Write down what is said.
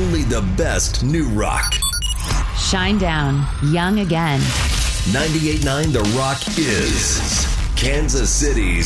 only the best new rock. Shine down, young again. 98.9 The Rock is Kansas City's